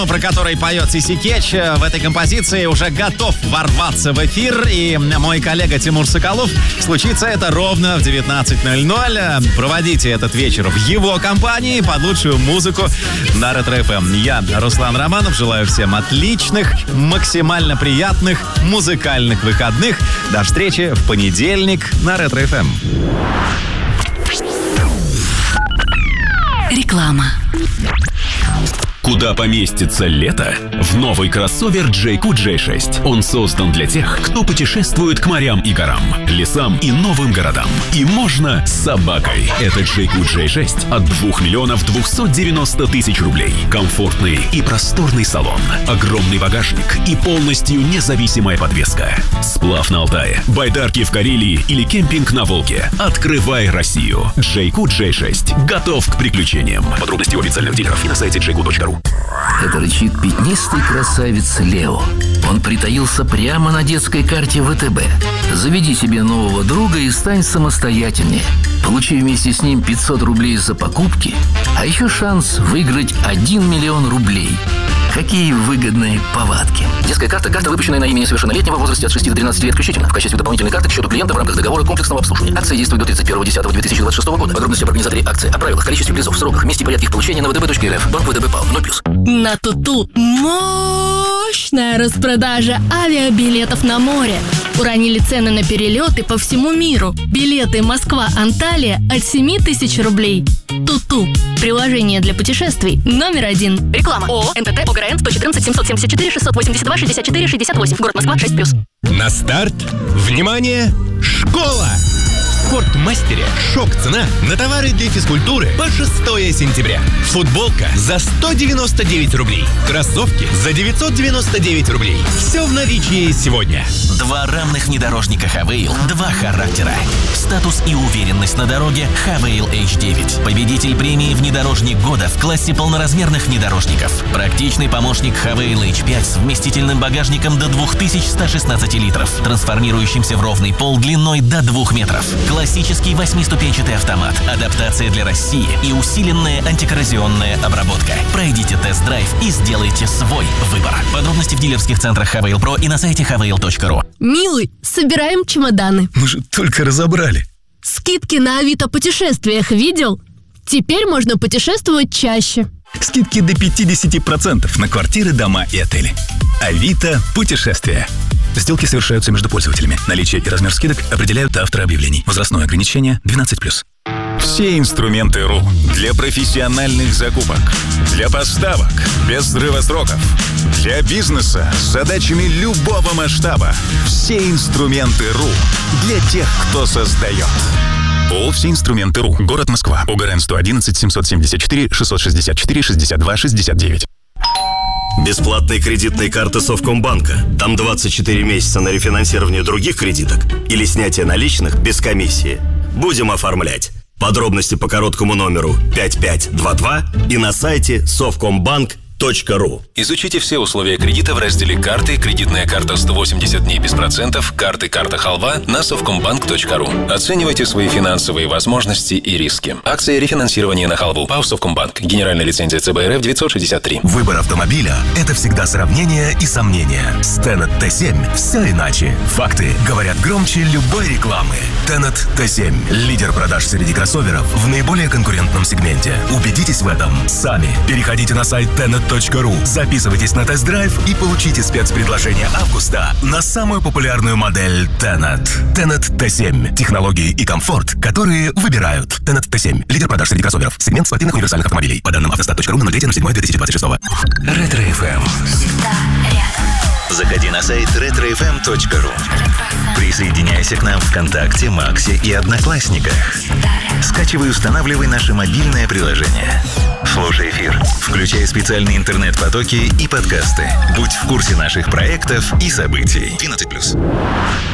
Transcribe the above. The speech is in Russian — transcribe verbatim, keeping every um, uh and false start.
про который поет Сиси Кетч, в этой композиции уже готов ворваться в эфир. И мой коллега Тимур Соколов. Случится это ровно в девятнадцать ноль ноль. Проводите этот вечер в его компании под лучшую музыку на Ретро эф эм. Я, Руслан Романов, желаю всем отличных, максимально приятных музыкальных выходных. До встречи в понедельник на Ретро эф эм. Реклама. Куда поместится лето? В новый кроссовер джей кью джей шесть. Он создан для тех, кто путешествует к морям и горам, лесам и новым городам. И можно с собакой. Это джей кью джей шесть от двух миллионов двухсот девяноста тысяч рублей. Комфортный и просторный салон, огромный багажник и полностью независимая подвеска. Сплав на Алтае, байдарки в Карелии или кемпинг на Волге. Открывай Россию. джей кью джей шесть. Готов к приключениям. Подробности у официальных дилеров и на сайте джей кью точка ру. Это рычит пятнистый красавец Лео. Он притаился прямо на детской карте вэ тэ бэ. Заведи себе нового друга и стань самостоятельнее. Получи вместе с ним пятьсот рублей за покупки, а еще шанс выиграть один миллион рублей. Какие выгодные повадки. Детская карта – карта, выпущенная на имя несовершеннолетнего в возрасте от шести до тринадцати лет включительно. В качестве дополнительной карты к счету клиента в рамках договора комплексного обслуживания. Акция действует до тридцать первого декабря две тысячи двадцать шестого года. Подробности об организаторе акции, о правилах, количестве призов, сроках, месте и порядке их получения на вэ тэ бэ точка эр эф. Банк вэ тэ бэ ПАО ноль плюс. На Туту мощная распродажа авиабилетов на море. Уронили цены на перелеты по всему миру. Билеты Москва-Анталия от семи тысяч рублей. Туту. Приложение для путешествий номер один. Реклама. ООО эн тэ тэ ОГРН сто четырнадцать семьсот семьдесят четыре шестьсот восемьдесят два шестьдесят четыре шестьдесят восемь. Город Москва шесть плюс. На старт. Внимание! Школа! В Спортмастере шок-цена на товары для физкультуры по шестого сентября. Футболка за сто девяносто девять рублей. Кроссовки за девятьсот девяносто девять рублей. Все в наличии сегодня. Два рамных внедорожника Хавейл, два характера. Статус и уверенность на дороге Хавейл эйч девять. Победитель премии «Внедорожник года» в классе полноразмерных внедорожников. Практичный помощник Хавейл эйч пять с вместительным багажником до две тысячи сто шестнадцать литров, трансформирующимся в ровный пол длиной до двух метров. Классический восьмиступенчатый автомат, адаптация для России и усиленная антикоррозионная обработка. Пройдите тест-драйв и сделайте свой выбор. Подробности в дилерских центрах Хавейл Про и на сайте хавейл точка ру. Милый, собираем чемоданы. Мы же только разобрали. Скидки на Авито путешествиях видел? Теперь можно путешествовать чаще. Скидки до пятьдесят процентов на квартиры, дома и отели. Авито путешествия. Сделки совершаются между пользователями. Наличие и размер скидок определяют авторы объявлений. Возрастное ограничение двенадцать плюс. Все инструменты РУ для профессиональных закупок, для поставок без срыва сроков, для бизнеса с задачами любого масштаба. Все инструменты РУ для тех, кто создает. ООО «Все инструменты РУ». Город Москва. ОГРН сто одиннадцать семьсот семьдесят четыре шестьсот шестьдесят четыре шестьдесят два шестьдесят девять. Бесплатные кредитные карты Совкомбанка. Там двадцать четыре месяца на рефинансирование других кредиток или снятие наличных без комиссии. Будем оформлять. Подробности по короткому номеру пять пять два два и на сайте совкомбанк точка ру. Изучите все условия кредита в разделе «Карты», «Кредитная карта сто восемьдесят дней без процентов», «Карты, карта халва» на совкомбанк точка ру. Оценивайте свои финансовые возможности и риски. Акция рефинансирования на халву. ПАО «Совкомбанк». Генеральная лицензия ЦБ РФ девятьсот шестьдесят три. Выбор автомобиля – это всегда сравнение и сомнения. С Тенет Т семь все иначе. Факты говорят громче любой рекламы. Тенет Т семь – лидер продаж среди кроссоверов в наиболее конкурентном сегменте. Убедитесь в этом сами. Переходите на сайт тенет точка ру, записывайтесь на тест-драйв и получите спецпредложение августа на самую популярную модель Тенет. Тенет Т семь. Технологии и комфорт, которые выбирают. Тенет Т семь. Лидер продаж среди кроссоверов. Сегмент спортивных универсальных автомобилей. По данным автостат точка ру на третье седьмое две тысячи двадцать шестого. Ретро эф эм. Заходи на сайт ретро эф эм точка ру. Присоединяйся к нам ВКонтакте, Максе и Одноклассниках. Скачивай и устанавливай наше мобильное приложение. Слушай эфир, включай специальные интернет-потоки и подкасты. Будь в курсе наших проектов и событий. двенадцать плюс.